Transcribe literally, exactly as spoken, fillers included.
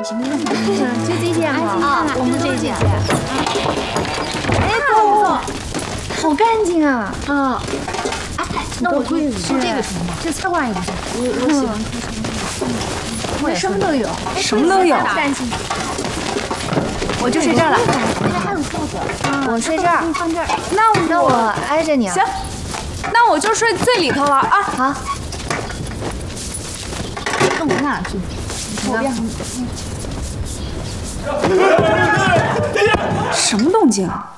就这件吗？ 啊，我们这件。 哎，不错不错，好干净啊！ 啊。哎，那我就就这个行吗？这菜馆也不错。 我我喜欢我什么都有， 什么都有。 干净。 我就睡这儿了。 哎，还有桌子。我睡这儿。 放这儿。 那那我挨着你啊。 行，那我就睡最里头了啊。 好。 那我哪去？ 后边。 什么动静啊？